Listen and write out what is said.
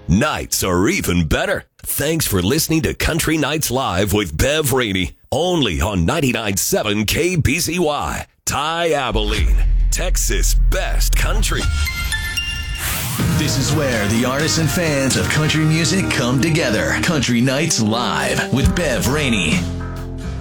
Nights are even better. Thanks for listening to Country Nights Live with Bev Rainey. Only on 99.7 KBCY. Ty Abilene, Texas' best country. This is where the artists and fans of country music come together. Country Nights Live with Bev Rainey.